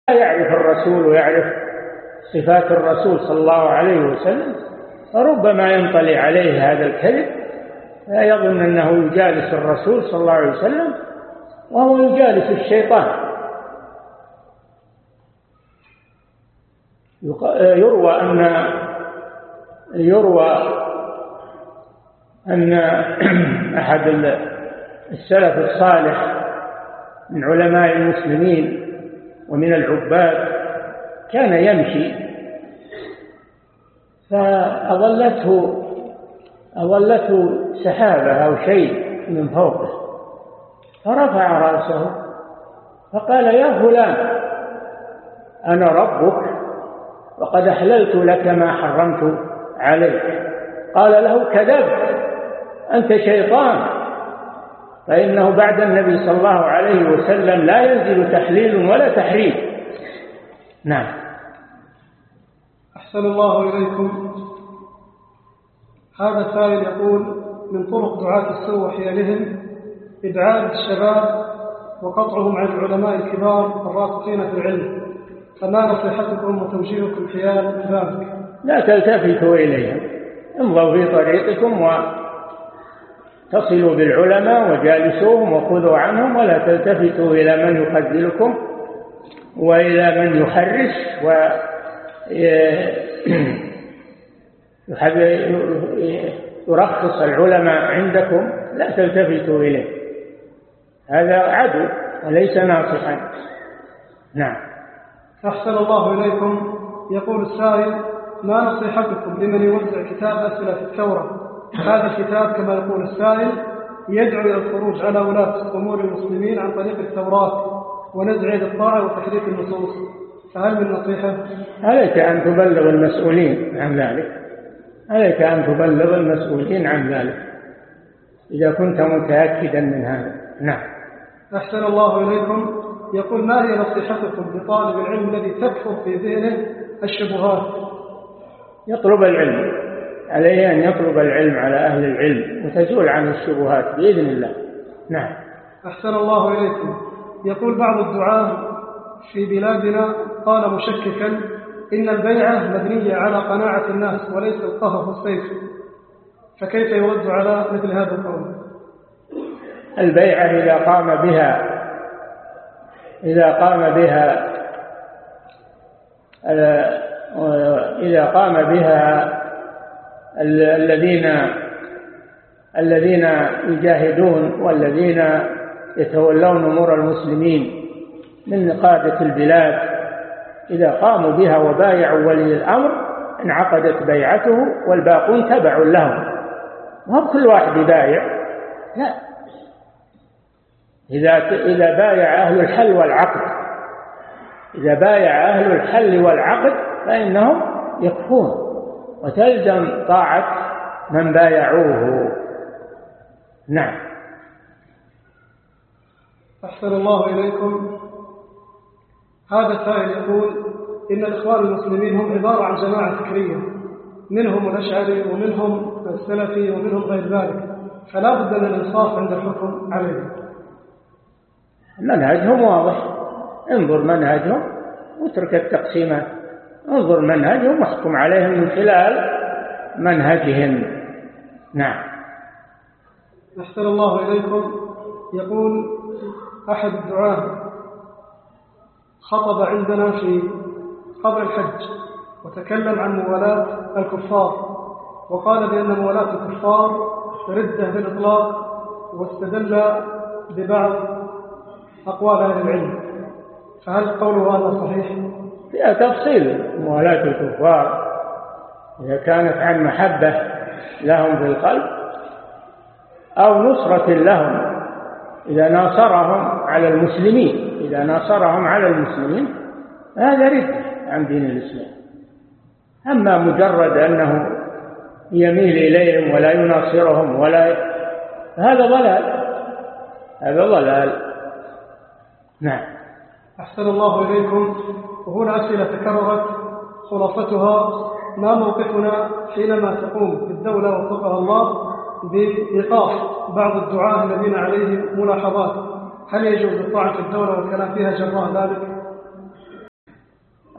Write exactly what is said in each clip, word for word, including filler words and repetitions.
يعرف الرسول ويعرف صفات الرسول صلى الله عليه وسلم، فربما ينطلي عليه هذا الكذب لا يظن أنه يجالس الرسول صلى الله عليه وسلم وهو يجالس الشيطان. يروى أن يروى أن أحد السلف الصالح من علماء المسلمين ومن العباد كان يمشي فأظلته أظلته سحابة أو شيء من فوقه، فرفع رأسه فقال: يا فلان، أنا ربك وقد أحللت لك ما حرمت عليك. قال له: كذبت، أنت شيطان، فإنه بعد النبي صلى الله عليه وسلم لا ينزل تحليل ولا تحريم. نعم. أحسن الله إليكم. هذا سائل يقول: من طرق دعاة السوء وحيلهم إبعاد الشباب وقطعهم عن العلماء الكبار الراسخين في العلم، فما نصيحتكم وتوجيهكم حيال ذلك؟ لا تلتفتوا إليهم، امضوا في طريقكم وتصلوا بالعلماء وجالسوهم وخذوا عنهم، ولا تلتفتوا إلى من يخذلكم وإلى من يحرش ويرخص العلماء عندكم. لا تلتفتوا إليه، هذا عدو وليس ناصحا. نعم. أحسن الله إليكم. يقول السائل: ما نصيحتكم لمن يوزع كتاب أسئلة في الثورة؟ هذا الكتاب كما يقول السائل يدعو إلى الخروج على ولاة أمور المسلمين عن طريق الثورات ونزع الطاعة وتحريف النصوص، فهل من نصيحة؟ عليك أن تبلغ المسؤولين عن ذلك، عليك أن تبلغ المسؤولين عن ذلك إذا كنت متأكدا من هذا. نعم. أحسن الله إليكم. يقول: ما هي نصيحتكم لطالب العلم الذي تكثر في ذهنه الشبهات؟ يطلب العلم، عليه أن يطلب العلم على أهل العلم وتزول عنه الشبهات بإذن الله. نعم. أحسن الله إليكم. يقول بعض الدعاة في بلادنا قال مشككا: إن البيعة مبنية على قناعة الناس وليس القهر والسيف، فكيف يرد على مثل هذا القول؟ البيعة إذا قام بها إذا قام بها إذا قام بها الذين الذين يجاهدون والذين يتولون أمور المسلمين من قادة البلاد، إذا قاموا بها وبايعوا ولي الأمر انعقدت بيعته والباقون تبع لهم، وهم كل واحد يبايع. لا، إذا إذا بايع أهل الحل والعقد إذا بايع أهل الحل والعقد فإنهم يكفون وتلزم طاعة من بايعوه. نعم. أحسن الله إليكم. هذا السائل يقول: إن الإخوان المسلمين هم عبارة عن جماعة فكرية، منهم الأشعري ومنهم السلفي ومنهم غير ذلك، فلا بد من الإنصاف عند الحكم عليهم. منهجهم واضح، انظر منهجهم واترك التقسيمات، انظر منهجهم واحكم عليهم من خلال منهجهم. نعم. أحسن الله إليكم. يقول أحد الدعاة: خطب عندنا في قبل الحج وتكلم عن موالاة الكفار، وقال بأن موالاة الكفار ردة بالإطلاق، واستدل ببعض أقوال أهل العلم، فهل قوله هذا صحيح؟ فيها تفصيل. موالاة الكفار إذا كانت عن محبة لهم في القلب أو نصرة لهم، إذا ناصرهم على المسلمين إذا ناصرهم على المسلمين هذا ردة عن دين الإسلام. أما مجرد أنه يميل إليهم ولا يناصرهم ولا ي... هذا ضلال هذا ضلال. نعم. أحسن الله إليكم. وهنا أسئلة تكررت خلاصتها: ما موقفنا حينما تقوم الدولة وفقها الله بإيقاف بعض الدعاة الذين عليهم ملاحظات؟ هل يجوز الطاعة في الدولة والكلام فيها جراء ذلك؟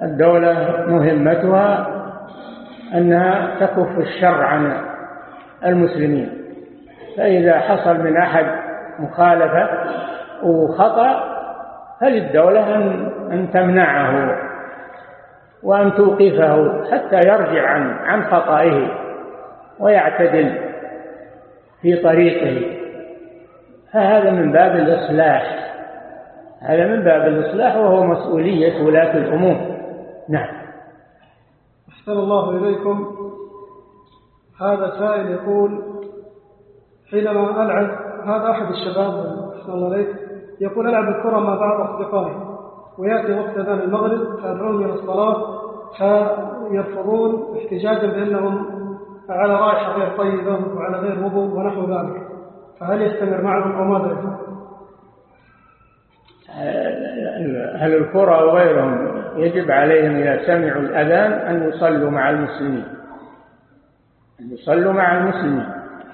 الدولة مهمتها أنها تكف الشر عن المسلمين، فإذا حصل من أحد مخالفة وخطأ فللدولة أن تمنعه وأن توقفه حتى يرجع عن عن خطئه ويعتدل في طريقه. فهذا من باب الإصلاح، هذا من باب الإصلاح وهو مسؤولية ولاة الأمور. نعم. أحسن الله إليكم. هذا سائل يقول: حينما ألعب، هذا أحد الشباب أحسن الله إليك، يقول: ألعب الكرة مع بعض أصدقائي ويأتي وقت أذان المغرب فأدعوهم إلى الصلاة فيرفضون احتجاجا بأنهم على رائحة غير طيبة وعلى غير وضوء ونحو ذلك، فهل يستمر معهم أو ماذا يفعل؟ أهل الكرة وغيرهم يجب عليهم إذا سمعوا الأذان أن يصلوا مع المسلمين، أن يصلوا مع المسلمين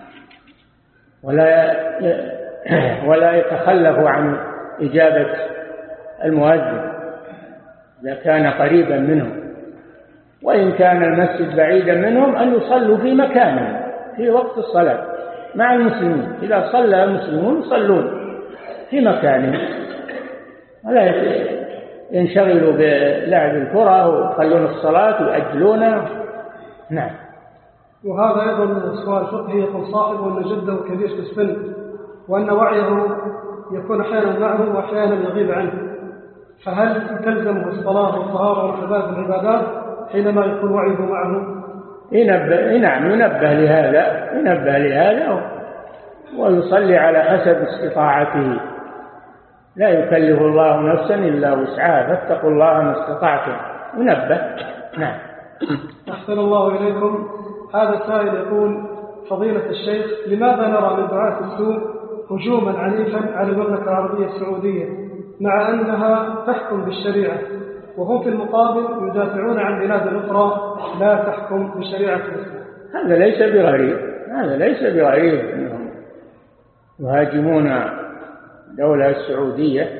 ولا ولا يتخلفوا عن إجابة المؤذن إذا كان قريبا منهم، وإن كان المسجد بعيدا منهم أن يصلوا في مكانهم في وقت الصلاة مع المسلمين. إذا صلى المسلمون يصلون في مكانهم ولا ينشغلوا بلعب الكرة ويخلون الصلاة ويأجلونها. نعم. وهذا أيضا سؤال فقهي. يقول صاحبه أن جده كبير في السن وأن وعيه يكون أحيانا معه وأحيانا يغيب عنه، فهل تلزمه الصلاة والطهارة والعبادة العبادات حينما يكون وعيه معه؟ ينبه. نعم، ينبه لهذا ينبه لهذا ويصلي على حسب استطاعته، لا يكلف الله نفسا إلا وسعها، فاتقوا الله ما استطعتم. ينبه. نعم. أحسن الله إليكم. هذا سائل يقول: فضيلة الشيخ، لماذا نرى من دعاة السوء هجوما عنيفا على المملكة العربية السعودية مع أنها تحكم بالشريعة، وهم في المقابل يدافعون عن بلاد أخرى لا تحكم بشريعة الإسلام؟ هذا ليس بغريب، هذا ليس بغريب أنهم يهاجمون الدولة السعودية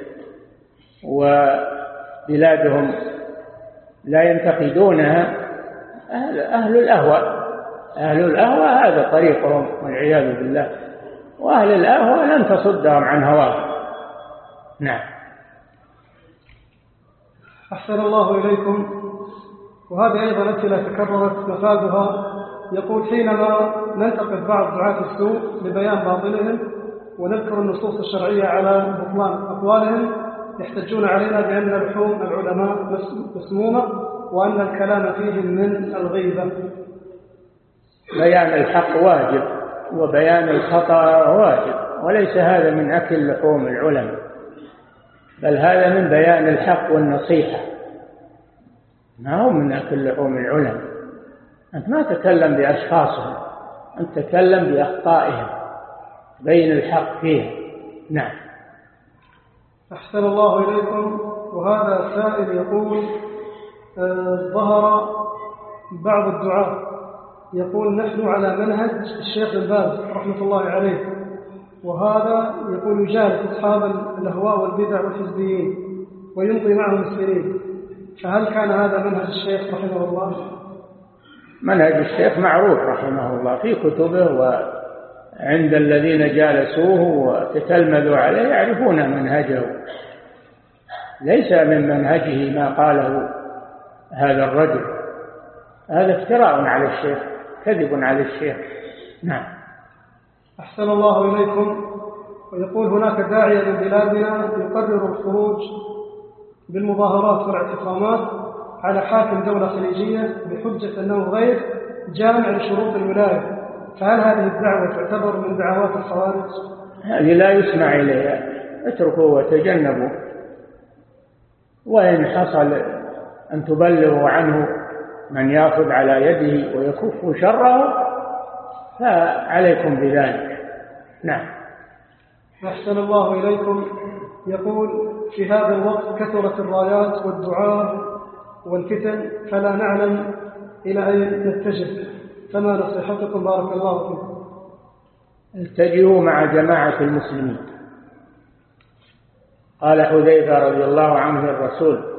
وبلادهم لا ينتقدونها. أهل, أهل الأهواء أهل الأهواء هذا طريقهم والعياذ بالله، وأهل الأهواء لن تصدهم عن هواهم. نعم. أحسن الله إليكم. وهذه أيضا أسئلة تكررت مفادها. يقول: حينما ننتقد بعض دعاة السوء لبيان باطلهم ونذكر النصوص الشرعية على بطلان أقوالهم يحتجون علينا بأن لحوم العلماء مسمومة وأن الكلام فيهم من الغيبة. بيان الحق واجب وبيان الخطأ واجب، وليس هذا من أكل لحوم العلماء، بل هذا من بيان الحق والنصيحة، ما هو من أكل لحوم العلماء. أنت ما تتكلم بأشخاصهم، أنت تتكلم بأخطائهم، بين الحق فيها. نعم. أحسن الله إليكم. وهذا سائل يقول: آه ظهر بعض الدعاة يقول: نحن على منهج الشيخ بن باز رحمة الله عليه، وهذا يقول يجالس أصحاب الأهواء والبدع والحزبيين ويمضي معهم السنين، فهل كان هذا منهج الشيخ رحمه الله؟ منهج الشيخ معروف رحمه الله في كتبه، وعند الذين جالسوه وتتلمذوا عليه يعرفون منهجه، ليس من منهجه ما قاله هذا الرجل، هذا افتراء على الشيخ، كذب على الشيخ. نعم. أحسن الله إليكم. ويقول: هناك داعية من بلادنا يقرر الخروج بالمظاهرات والاعتصامات على حاكم دولة خليجية بحجة أنه غير جامع لشروط الولاية، فهل هذه الدعوة تعتبر من دعوات الخوارج؟ هذه لا يسمع إليها، اتركوا وتجنبوا، وإن حصل أن تبلغوا عنه من يأخذ على يده ويكف شره فعليكم بذلك. نعم. أحسن الله إليكم. يقول: في هذا الوقت كثرت الرايات والدعاء والفتن، فلا نعلم إلى أين نتجه، فما نصيحتكم بارك الله فيكم؟ اتجهوا مع جماعة المسلمين. قال حذيفة رضي الله عنه الرسول